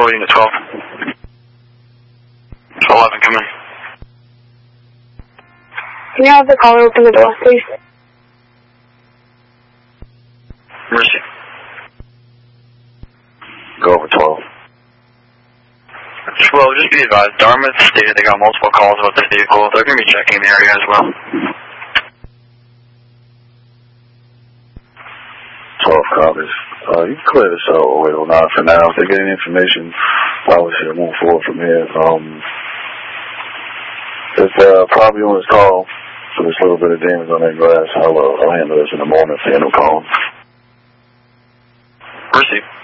Control Unit 12. 11, come in. Can you have the caller open the door, please? Mercy. Go over 12. 12, just be advised, Dartmouth stated they got multiple calls about this vehicle. They're going to be checking the area as well. 12 copies. You can clear this out 0809 for now. If they get any information, obviously we'll move forward from here. There's probably on this call for this little bit of damage on that glass. I'll handle this in the morning for no call. Mercy.